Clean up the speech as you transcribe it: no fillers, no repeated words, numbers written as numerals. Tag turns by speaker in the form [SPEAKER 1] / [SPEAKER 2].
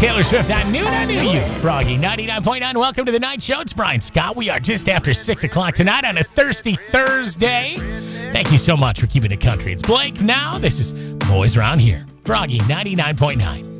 [SPEAKER 1] Taylor Swift. I knew you. Froggy 99.9. Welcome to the night show. It's Brian Scott. We are just after 6 o'clock tonight on a thirsty Thursday. Thank you so much for keeping it country. It's Blake now. This is Boys Around Here. Froggy 99.9.